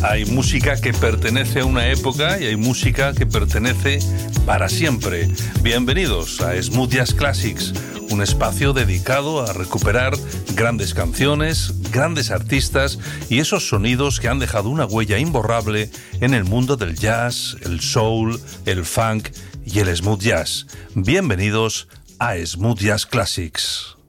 Hay música que pertenece a una época y hay música que pertenece para siempre. Bienvenidos a Smooth Jazz Classics, un espacio dedicado a recuperar grandes canciones, grandes artistas y esos sonidos que han dejado una huella imborrable en el mundo del jazz, el soul, el funk y el smooth jazz. Bienvenidos a Smooth Jazz Classics.